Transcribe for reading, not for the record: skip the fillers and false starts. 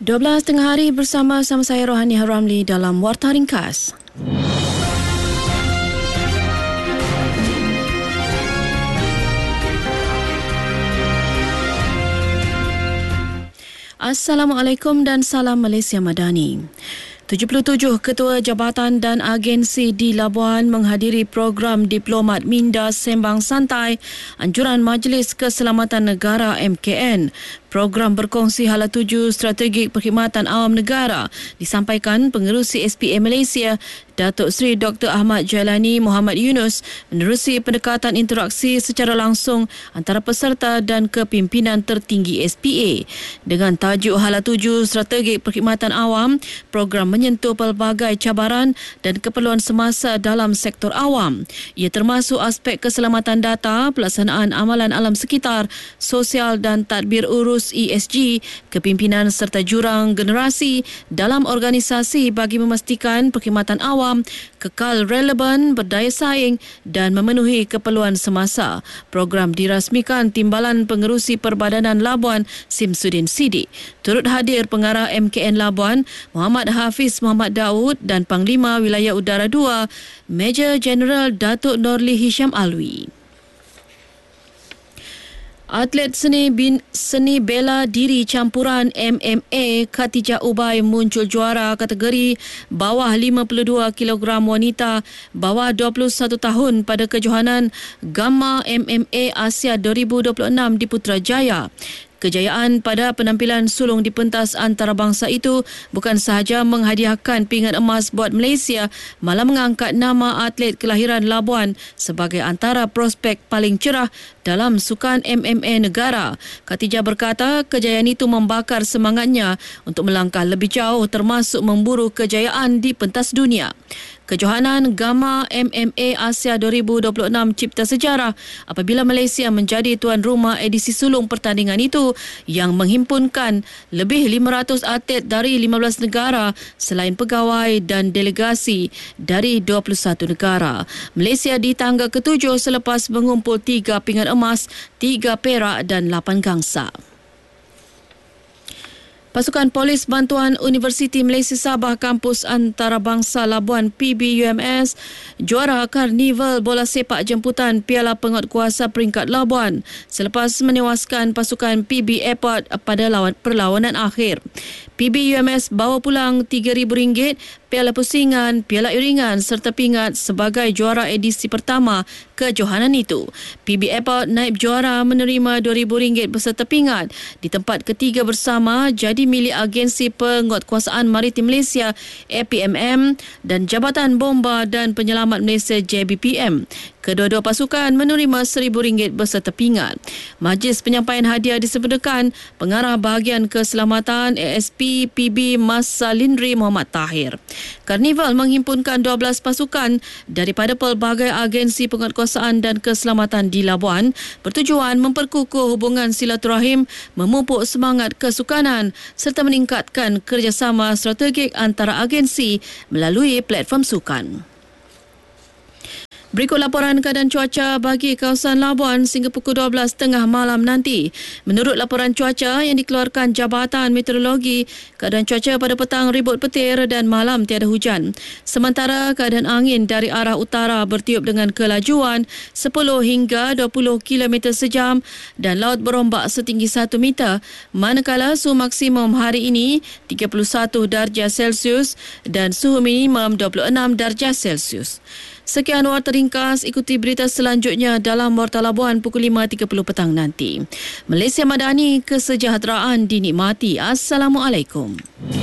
12 tengah hari bersama saya Rohani Haramli dalam Warta Ringkas. Assalamualaikum dan salam Malaysia Madani. 77 ketua jabatan dan agensi di Labuan menghadiri program Diplomat Minda Sembang Santai Anjuran Majlis Keselamatan Negara MKN. Program berkongsi hala tuju strategik perkhidmatan awam negara disampaikan Pengerusi SPA Malaysia Datuk Seri Dr. Ahmad Jailani Muhammad Yunus menerusi pendekatan interaksi secara langsung antara peserta dan kepimpinan tertinggi SPA. Dengan tajuk hala tuju strategik perkhidmatan awam, program menyentuh pelbagai cabaran dan keperluan semasa dalam sektor awam. Ia termasuk aspek keselamatan data, pelaksanaan amalan alam sekitar, sosial dan tadbir urus ESG, kepimpinan serta jurang generasi dalam organisasi bagi memastikan perkhidmatan awam kekal relevan, berdaya saing dan memenuhi keperluan semasa. Program dirasmikan Timbalan Pengerusi Perbadanan Labuan Simsudin Sidik. Turut hadir Pengarah MKN Labuan Muhammad Hafiz Muhammad Daud dan Panglima Wilayah Udara 2 Major Jeneral Datuk Norli Hisham Alwi. Atlet seni bela diri campuran MMA Khatijah Ubay muncul juara kategori bawah 52 kg wanita bawah 21 tahun pada kejohanan Gamma MMA Asia 2026 di Putrajaya. Kejayaan pada penampilan sulung di pentas antarabangsa itu bukan sahaja menghadiahkan pingat emas buat Malaysia, malah mengangkat nama atlet kelahiran Labuan sebagai antara prospek paling cerah dalam sukan MMA negara. Khatijah berkata kejayaan itu membakar semangatnya untuk melangkah lebih jauh termasuk memburu kejayaan di pentas dunia. Kejohanan Gamma MMA Asia 2026 cipta sejarah apabila Malaysia menjadi tuan rumah edisi sulung pertandingan itu yang menghimpunkan lebih 500 atlet dari 15 negara selain pegawai dan delegasi dari 21 negara. Malaysia di tangga ketujuh selepas mengumpul 3 pingat emas, 3 perak dan 8 gangsa. Pasukan Polis Bantuan Universiti Malaysia Sabah Kampus Antarabangsa Labuan PBUMS juara Karnival Bola Sepak Jemputan Piala Penguatkuasa Peringkat Labuan selepas menewaskan pasukan PB Airport pada perlawanan akhir. PBUMS bawa pulang RM3,000, piala pusingan, piala iringan serta pingat sebagai juara edisi pertama kejohanan itu. PB Airport naib juara menerima RM2,000 beserta pingat. Di tempat ketiga bersama jadi milik Agensi Penguatkuasaan Maritim Malaysia APMM dan Jabatan Bomba dan Penyelamat Malaysia JBPM. Kedua-dua pasukan menerima RM1,000 beserta pingat. Majlis penyampaian hadiah disempurnakan Pengarah Bahagian Keselamatan ASP PB Mas Salindri Muhammad Tahir. Karnival menghimpunkan 12 pasukan daripada pelbagai agensi penguatkuasaan dan keselamatan di Labuan bertujuan memperkukuh hubungan silaturahim, memupuk semangat kesukanan serta meningkatkan kerjasama strategik antara agensi melalui platform sukan. Berikut laporan keadaan cuaca bagi kawasan Labuan sehingga pukul 12 tengah malam nanti. Menurut laporan cuaca yang dikeluarkan Jabatan Meteorologi, keadaan cuaca pada petang ribut petir dan malam tiada hujan. Sementara keadaan angin dari arah utara bertiup dengan kelajuan 10 hingga 20 km sejam dan laut berombak setinggi 1 meter. Manakala suhu maksimum hari ini 31 darjah Celsius dan suhu minimum 26 darjah Celsius. Sekian Warta Ringkas, ikuti berita selanjutnya dalam Warta Labuan pukul 5.30 petang nanti. Malaysia Madani, kesejahteraan dinikmati. Assalamualaikum.